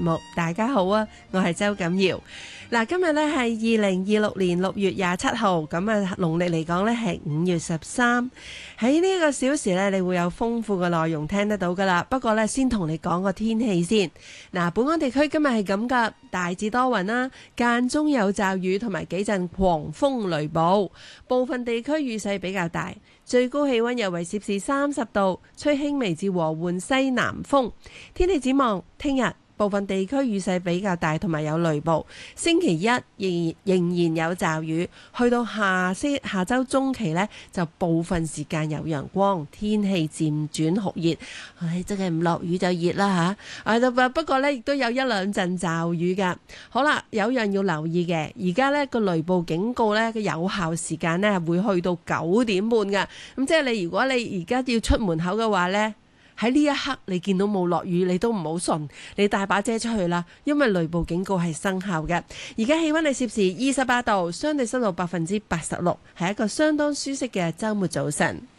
目。大家好啊，我係周錦瑤。嗱，今日呢係2026年6月27號，咁啊農曆嚟講呢係5月13。喺呢個小時呢，你會有豐富嘅內容聽得到噶啦。不過呢，先同你講個天氣先。嗱，本港地區今日係咁噶，大致多雲啦，間中有驟雨同埋幾陣狂風雷暴，部分地區雨勢比較大，最高氣溫約為攝氏30度，吹輕微至和緩西南風。天氣展望，聽日部分地區雨勢比較大，同埋有雷暴。星期一仍然有驟雨，去到下周中期呢，就部分時間有陽光，天氣漸轉酷熱。唉，真係唔落雨就熱啦嚇。不過呢，亦都有一兩陣驟雨㗎。好啦，有樣要留意嘅，而家呢個雷暴警告呢個有效時間呢會去到9點半㗎。咁即係如果你而家要出門口嘅話呢，喺呢一刻你見到冇落雨，你都唔好信，你帶把遮出去啦，因為雷暴警告係生效嘅。而家氣溫係攝氏28度，相對濕度86%，係一個相當舒適嘅週末早晨。